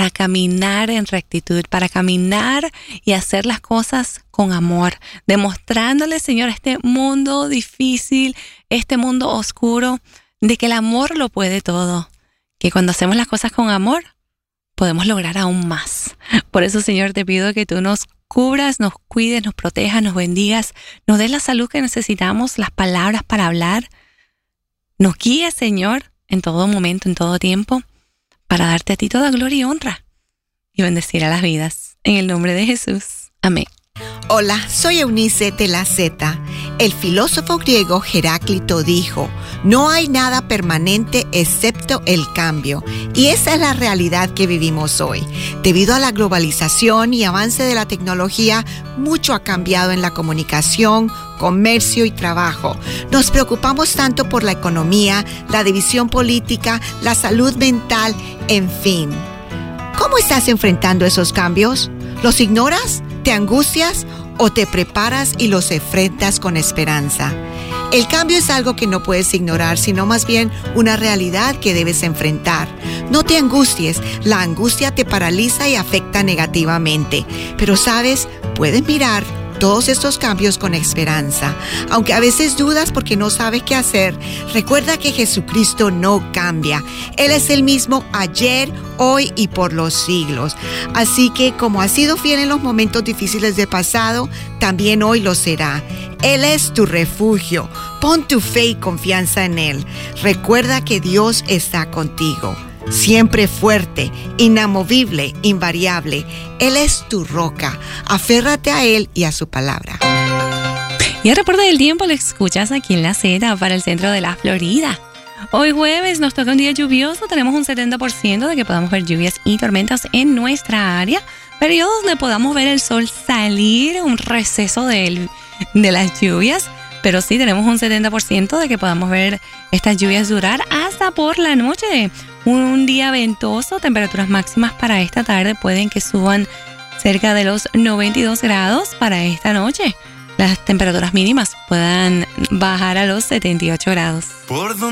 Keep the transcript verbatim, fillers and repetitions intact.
para caminar en rectitud, para caminar y hacer las cosas con amor, demostrándole, Señor, a este mundo difícil, este mundo oscuro, de que el amor lo puede todo, que cuando hacemos las cosas con amor, podemos lograr aún más. Por eso, Señor, te pido que tú nos cubras, nos cuides, nos protejas, nos bendigas, nos des la salud que necesitamos, las palabras para hablar. Nos guíes, Señor, en todo momento, en todo tiempo, para darte a ti toda gloria y honra y bendecir a las vidas. En el nombre de Jesús. Amén. Hola, soy Eunice de la Z. El filósofo griego Heráclito dijo: no hay nada permanente excepto el cambio. Y esa es la realidad que vivimos hoy. Debido a la globalización y avance de la tecnología, mucho ha cambiado en la comunicación, comercio y trabajo. Nos preocupamos tanto por la economía, la división política, la salud mental, en fin. ¿Cómo estás enfrentando esos cambios? ¿Los ignoras? ¿Te angustias o te preparas y los enfrentas con esperanza? El cambio es algo que no puedes ignorar, sino más bien una realidad que debes enfrentar. No te angusties, la angustia te paraliza y afecta negativamente. Pero sabes, puedes mirar todos estos cambios con esperanza. Aunque a veces dudas porque no sabes qué hacer, recuerda que Jesucristo no cambia. Él es el mismo ayer, hoy y por los siglos. Así que como ha sido fiel en los momentos difíciles del pasado, también hoy lo será. Él es tu refugio. Pon tu fe y confianza en Él. Recuerda que Dios está contigo. Siempre fuerte, inamovible, invariable. Él es tu roca. Aférrate a Él y a su palabra. Y el reporte del tiempo lo escuchas aquí en la Z para el centro de la Florida. Hoy jueves nos toca un día lluvioso. Tenemos un setenta por ciento de que podamos ver lluvias y tormentas en nuestra área. Periodos donde podamos ver el sol salir, un receso de, de las lluvias. Pero sí tenemos un setenta por ciento de que podamos ver estas lluvias durar hasta por la noche. Un día ventoso, temperaturas máximas para esta tarde pueden que suban cerca de los noventa y dos grados para esta noche. Las temperaturas mínimas puedan bajar a los setenta y ocho grados. Por